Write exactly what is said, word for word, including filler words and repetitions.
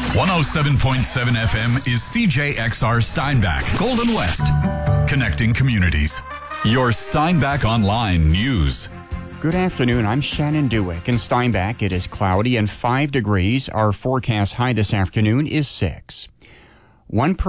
one oh seven point seven F M is C J X R Steinbach, Golden West, connecting communities. Your Steinbach Online News. Good afternoon. I'm Shannon Dewick in Steinbach. It is cloudy and five degrees. Our forecast high this afternoon is six. One